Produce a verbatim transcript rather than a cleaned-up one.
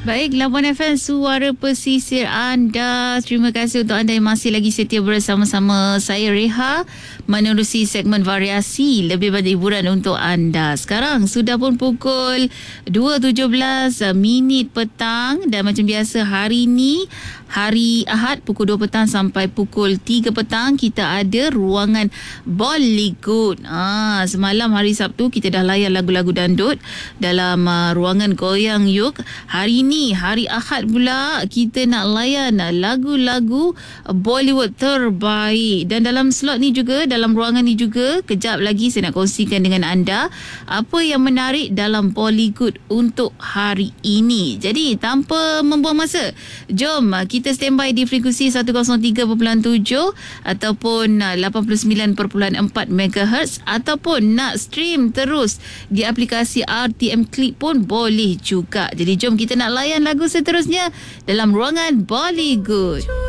Baik, Labuan F M, suara pesisir anda. Terima kasih untuk anda yang masih lagi setia bersama-sama saya, Reha, menerusi segmen variasi lebih banyak hiburan untuk anda. Sekarang sudah pun pukul dua tujuh belas minit petang dan macam biasa hari ini, hari Ahad, pukul dua petang sampai pukul tiga petang kita ada ruangan Bollywood. Ah, semalam hari Sabtu kita dah layan lagu-lagu dandut dalam uh, ruangan Goyang Yuk. Hari ini hari Ahad pula kita nak layan lagu-lagu Bollywood terbaik. Dan dalam slot ni juga, dalam ruangan ni juga, kejap lagi saya nak kongsikan dengan anda apa yang menarik dalam Bollywood untuk hari ini. Jadi tanpa membuang masa, jom kita standby di frekuensi seratus tiga perpuluhan tujuh ataupun lapan puluh sembilan perpuluhan empat megahertz, ataupun nak stream terus di aplikasi R T M Click pun boleh juga. Jadi jom kita nak layan lagu seterusnya dalam ruangan Bollywood.